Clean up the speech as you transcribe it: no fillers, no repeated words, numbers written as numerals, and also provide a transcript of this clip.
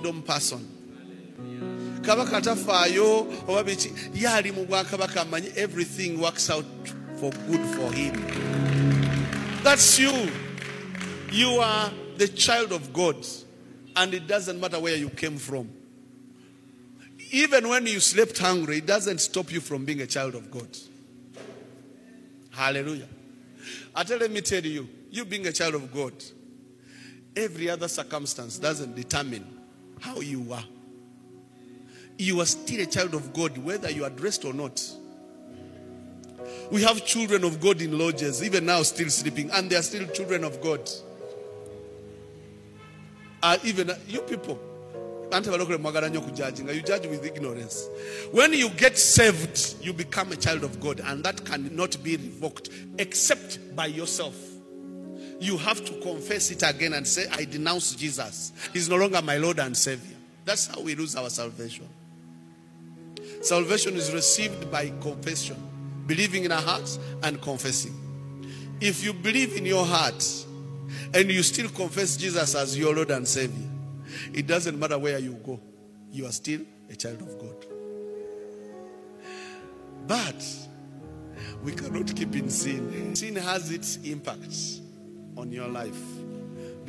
kingdom person. Kabaka tafaayo oba biki yali mu bwakabaka amanyi everything works out for good for him. That's you. You are the child of God, and it doesn't matter where you came from. Even when you slept hungry, it doesn't stop you from being a child of God. Hallelujah. Let me tell you, you being a child of God, every other circumstance doesn't determine how you are. You are still a child of God, whether you are dressed or not. We have children of God in lodges, even now still sleeping, and they are still children of God. Even you people, you judge with ignorance. When you get saved, you become a child of God, and that cannot be revoked except by yourself. You have to confess it again and say, I denounce Jesus. He's no longer my Lord and Savior. That's how we lose our salvation. Salvation is received by confession, believing in our hearts and confessing. If you believe in your heart and you still confess Jesus as your Lord and Savior, it doesn't matter where you go, you are still a child of God. But we cannot keep in sin. Sin has its impact on your life.